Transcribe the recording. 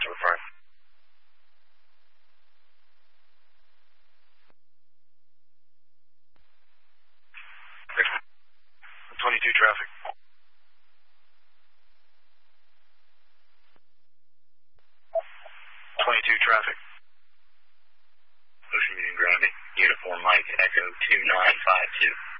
number 5. 22 traffic. 22 traffic. Ocean Union Gravity. Uniform Mike, Echo 2952.